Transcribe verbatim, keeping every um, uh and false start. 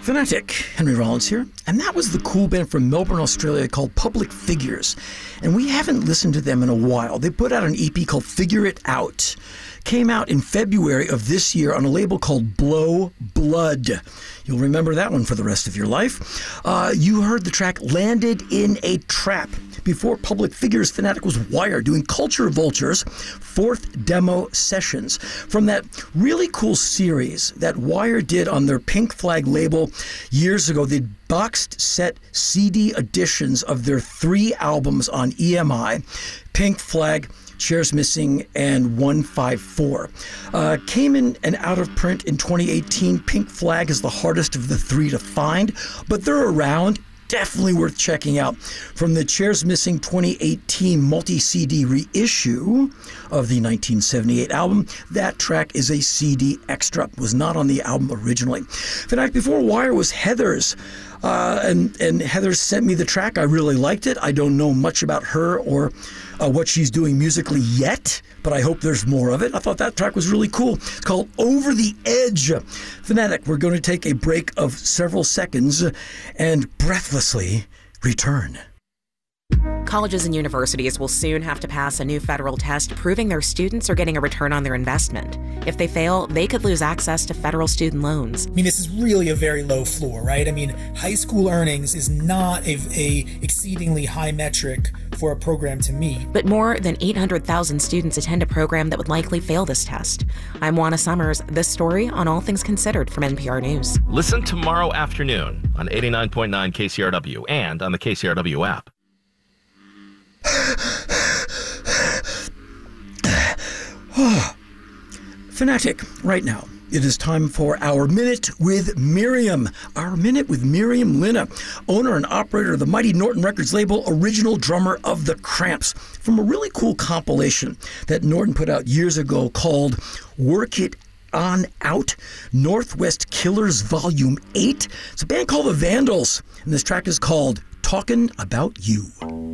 Fanatic, Henry Rollins here, and that was the cool band from Melbourne, Australia called Public Figures, and we haven't listened to them in a while. They put out an E P called Figure It Out. Came out in February of this year on a label called Blow Blood. You'll remember that one for the rest of your life. Uh, you heard the track Landed in a Trap. Before Public Figures, Fanatic was Wire doing Culture Vultures, fourth demo sessions from that really cool series that Wire did on their Pink Flag label years ago. They boxed set C D editions of their three albums on E M I, Pink Flag, Chairs Missing, and one five four. Uh, came in and out of print in twenty eighteen. Pink Flag is the hardest of the three to find, but they're around. Definitely worth checking out. From the Chairs Missing twenty eighteen multi-C D reissue of the nineteen seventy-eight album, that track is a C D extra. Was not on the album originally. In fact, before Wire was Heathers. Uh, and, and Heather sent me the track. I really liked it. I don't know much about her or uh, what she's doing musically yet, but I hope there's more of it. I thought that track was really cool. It's called Over the Edge. Fanatic, we're going to take a break of several seconds and breathlessly return. Colleges and universities will soon have to pass a new federal test proving their students are getting a return on their investment. If they fail, they could lose access to federal student loans. I mean, this is really a very low floor, right? I mean, high school earnings is not a, a exceedingly high metric for a program to meet. But more than eight hundred thousand students attend a program that would likely fail this test. I'm Juana Summers. This story on All Things Considered from N P R News. Listen tomorrow afternoon on eighty-nine point nine K C R W and on the K C R W app. Fanatic, right now, it is time for our Minute with Miriam. Our Minute with Miriam Lina, owner and operator of the Mighty Norton Records label, original drummer of The Cramps, from a really cool compilation that Norton put out years ago called Work It On Out, Northwest Killers Volume eight. It's a band called The Vandals, and this track is called Talkin' About You.